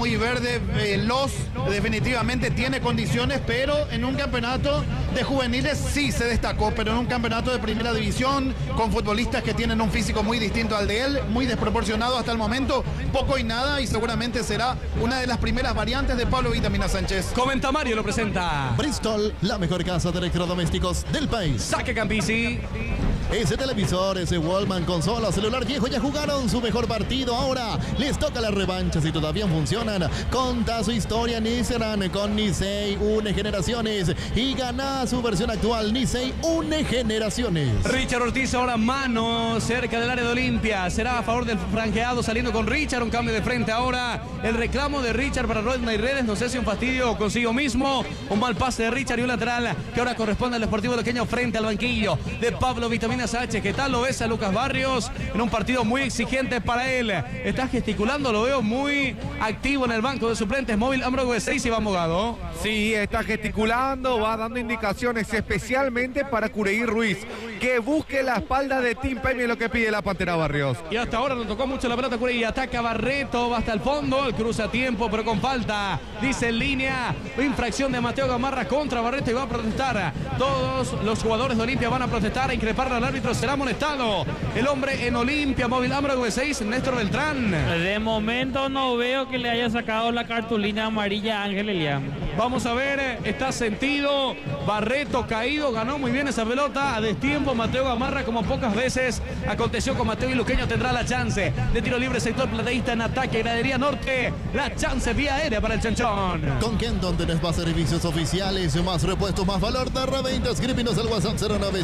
muy verde, veloz, definitivamente tiene condiciones, pero en un campeonato de juveniles sí se destacó, pero en un campeonato de primera división, con futbolistas que tienen un físico muy distinto al de él, muy desproporcionado hasta el momento, poco y nada, y seguramente será una de las primeras variantes de Pablo Vitamina Sánchez. Comenta Mario, lo presenta Bristol, la mejor casa de electrodomésticos del país. Saque Campisi. Ese televisor, ese Wallman, consola, celular viejo ya jugaron su mejor partido. Ahora les toca la revancha si todavía funcionan. Conta su historia Nissan con Nisei Une Generaciones y gana su versión actual Nisei Une Generaciones. Richard Ortiz ahora mano cerca del área de Olimpia. Será a favor del franqueado saliendo con Richard. Un cambio de frente ahora. El reclamo de Richard para Rodney Redes. No sé si un fastidio consigo mismo. Un mal pase de Richard y un lateral que ahora corresponde al Deportivo Luqueño frente al banquillo de Pablo Vitamina Sánchez. ¿Qué tal lo ves a Lucas Barrios? En un partido muy exigente para él. Está gesticulando, lo veo muy activo en el banco de suplentes. Móvil Ambro de 6 y va Mogado. Sí, está gesticulando, va dando indicaciones especialmente para Cureí Ruiz, que busque la espalda de Tim Payne, lo que pide la Pantera Barrios. Y hasta ahora no tocó mucho la pelota Cureí. Ataca Barreto, va hasta el fondo. El cruza a tiempo, pero con falta. Dice en línea, infracción de Mateo Gamarra contra Barreto y va a protestar. Todos los jugadores de Olimpia van a protestar, a increpar al árbitro. Será amonestado el hombre en Olimpia. Móvil Ambro de 6, Néstor Beltrán. De momento no veo que le haya sacado la cartulina amarilla a Ángel Elian. Vamos a ver, está sentido. Barreto caído, ganó muy bien esa pelota. A destiempo Mateo Gamarra, como pocas veces aconteció con Mateo y Luqueño, tendrá la chance de tiro libre, sector plateísta en ataque, gradería norte. La chance vía aérea para el Chanchón. Con Kenton tenés más servicios oficiales, más repuestos, más valor de reventa. Escríbenos al WhatsApp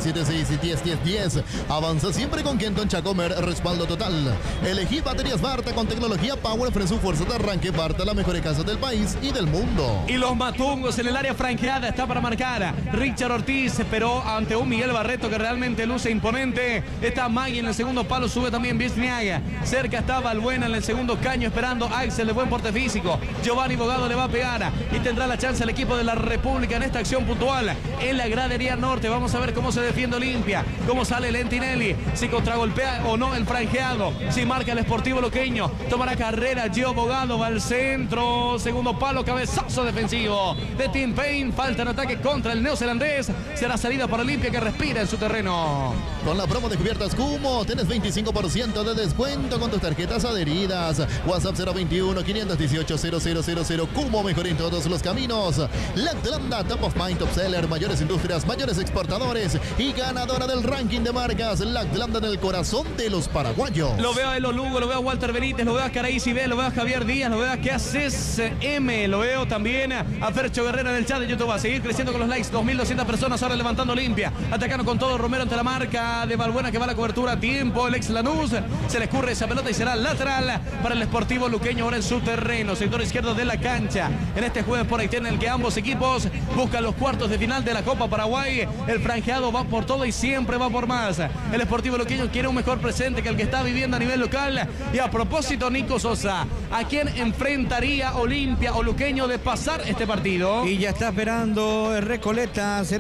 0976101010. Avanza siempre con Kenton Chacomer, respaldo total. Elegí baterías Barta con tecnología Power, su fuerza de arranque. Barta, la mejor casa del país y del mundo. Y los matungos en el área franqueada está para marcar Richard Ortiz, pero ante un Miguel Barreto que realmente luce imponente. Está Magui en el segundo palo, sube también Biesniaga. Cerca está Balbuena en el segundo caño esperando Axel de buen porte físico. Giovanni Bogado le va a pegar y tendrá la chance el equipo de la República en esta acción puntual en la gradería norte. Vamos a ver cómo se defiende Olimpia, cómo sale Lentinelli, si contragolpea o no el franqueado, si marca el Sportivo Luqueño. Tomará carrera Gio Bogado, va al centro, segundo palo, cabezazo defensivo de Tim Payne. Falta en ataque contra el neozelandés. Será salida para Olimpia que respira en su terreno. Con la promo de cubiertas Cumo tenés 25% de descuento con tus tarjetas adheridas. WhatsApp 021-518-0000. Cumo, mejor en todos los caminos. Lactlanda, Top of Mind, Top Seller, mayores industrias, mayores exportadores y ganadora del ranking de marcas. Lactlanda en el corazón de los paraguayos. Lo veo a Elo Lugo, lo veo a Walter Benítez, lo veo a Caraí Cibé, lo veo a Javier Díaz, lo veo a ¿Qué haces M? Lo veo también a Fercho Guerrero en el chat de YouTube. A seguir creciendo con los likes, 2.200 personas ahora levantando Olimpia. Atacando con todo Romero ante la marca de Balbuena que va a la cobertura a tiempo. El ex Lanús, se le escurre esa pelota y será lateral para el Sportivo Luqueño ahora en su terreno, sector izquierdo de la cancha. En este jueves por Haití en el que ambos equipos buscan los cuartos de final de la Copa Paraguay. El franqueado va por todo y siempre va por más. El Sportivo Luqueño quiere un mejor presente que el que está viviendo a nivel local. Y a propósito, Nico Sosa, ¿a quién enfrentaría Olimpia o Luqueño de pasar este partido? Y ya está esperando Recoleta. Será